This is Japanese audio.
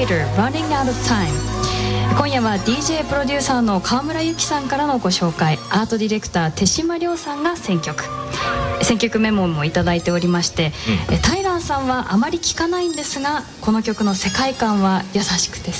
Theater Running Out of Time。今夜は DJ プロデューサーの川村ゆきさんからのご紹介、アートディレクター手島亮さんが選曲メモもいただいておりまして、タイラーさんはあまり聞かないんですが、この曲の世界観は優しくて